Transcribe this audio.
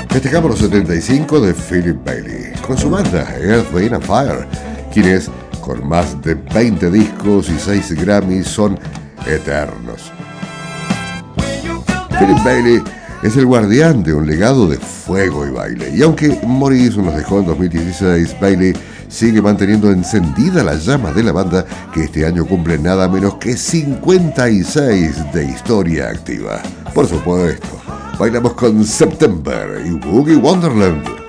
Festejamos los 75 de Philip Bailey, con su banda Earth, Wind and Fire, quienes, con más de 20 discos y 6 Grammys, son eternos. Philip Bailey es el guardián de un legado de fuego y baile, y aunque Morrison nos dejó en 2016, Bailey sigue manteniendo encendida la llama de la banda, que este año cumple nada menos que 56 de historia activa. Por supuesto, bailamos con September y Boogie Wonderland.